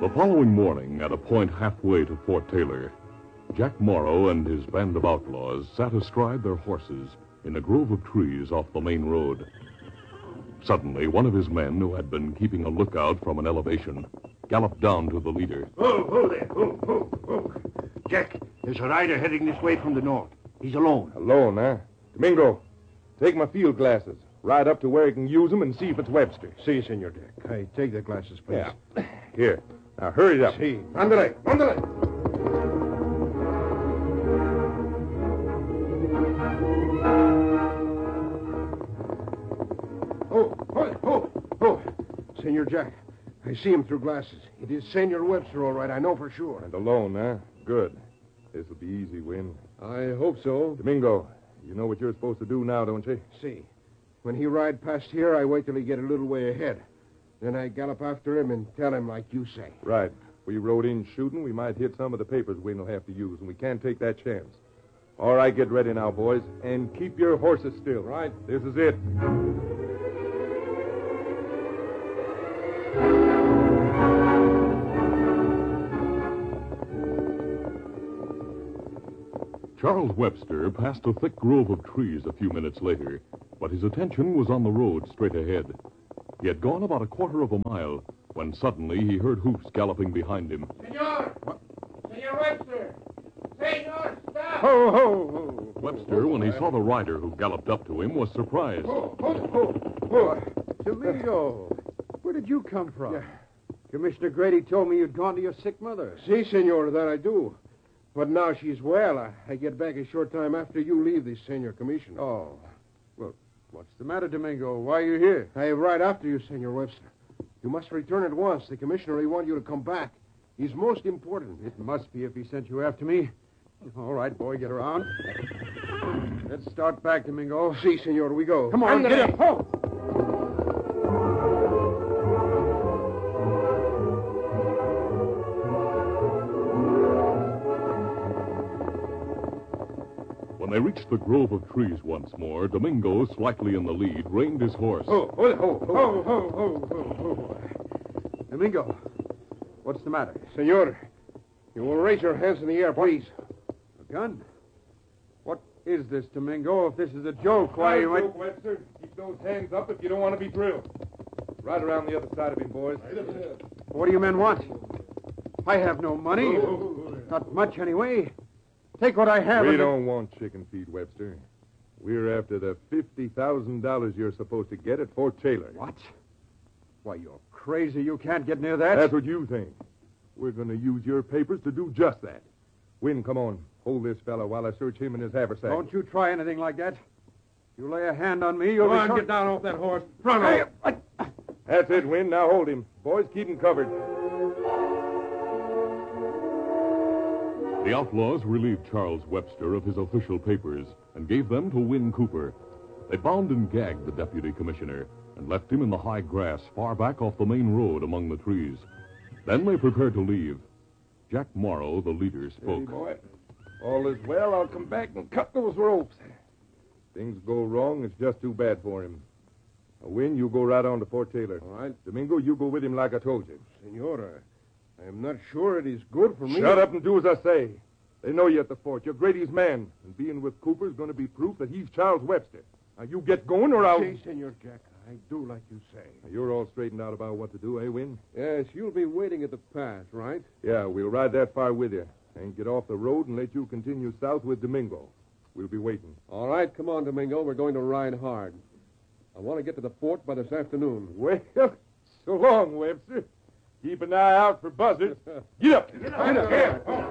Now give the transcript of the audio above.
The following morning, at a point halfway to Fort Taylor, Jack Morrow and his band of outlaws sat astride their horses in a grove of trees off the main road. Suddenly, one of his men, who had been keeping a lookout from an elevation, galloped down to the leader. Oh, there. Oh. Jack, there's a rider heading this way from the north. He's alone. Alone, huh? Domingo, take my field glasses. Ride up to where he can use them and see if it's Webster. Si, Senor Jack. Hey, take the glasses, please. Yeah. Here. Now, hurry it up. Si. Ándale. Oh. Senor Jack, I see him through glasses. It is Senor Webster, all right. I know for sure. And alone, huh? Good. This'll be easy, Win. I hope so. Domingo, you know what you're supposed to do now, don't you? Si. When he ride past here, I wait till he get a little way ahead. Then I gallop after him and tell him like you say. Right. If we rode in shooting, we might hit some of the papers Win will have to use, and we can't take that chance. All right, get ready now, boys, and keep your horses still. Right. This is it. Charles Webster passed a thick grove of trees a few minutes later, but his attention was on the road straight ahead. He had gone about a quarter of a mile when suddenly he heard hoofs galloping behind him. Senor! Senor Webster! Senor, stop! Ho! Webster, when he saw the rider who galloped up to him, was surprised. Domingo, where did you come from? Yeah. Commissioner Grady told me you'd gone to your sick mother. Si, Senor, that I do. But now she's well. I get back a short time after you leave the Senor Commissioner. Oh. Well, what's the matter, Domingo? Why are you here? I ride after you, Senor Webster. You must return at once. The Commissioner will want you to come back. He's most important. It must be if he sent you after me. All right, boy, get around. Let's start back, Domingo. Si, Senor, we go. Come on, get up. Oh. When they reached the grove of trees once more, Domingo, slightly in the lead, reined his horse. Ho. Domingo, what's the matter? Senor, you will raise your hands in the air, please. A gun? What is this, Domingo? If this is a joke, why you joke, Webster. Keep those hands up if you don't want to be drilled. Right around the other side of him, boys. What do you men want? I have no money. Not much, anyway. Take what I have. We don't want chicken feed, Webster. We're after the $50,000 you're supposed to get at Fort Taylor. What? Why, you're crazy. You can't get near that. That's what you think. We're going to use your papers to do just that. Win, come on. Hold this fellow while I search him and his haversack. Don't you try anything like that. You lay a hand on me, you'll Come be... on, get down off that horse. Run off. That's it, Win. Now hold him. Boys, keep him covered. The outlaws relieved Charles Webster of his official papers and gave them to Win Cooper. They bound and gagged the deputy commissioner and left him in the high grass far back off the main road among the trees. Then they prepared to leave. Jack Morrow, the leader, spoke. Hey, boy. All is well. I'll come back and cut those ropes. Things go wrong. It's just too bad for him. Win, you go right on to Fort Taylor. All right. Domingo, you go with him like I told you. Senor, I am not sure it is good for me. Shut up and do as I say. They know you at the fort. You're Grady's man. And being with Cooper is going to be proof that he's Charles Webster. Now, you get going or I'll... Si, Senor Jack. I do like you say. Now, you're all straightened out about what to do, eh, Win? Yes, you'll be waiting at the pass, right? Yeah, we'll ride that far with you. And get off the road and let you continue south with Domingo. We'll be waiting. All right, come on, Domingo. We're going to ride hard. I want to get to the fort by this afternoon. Well, so long, Webster. Keep an eye out for buzzards. Get up. Get up.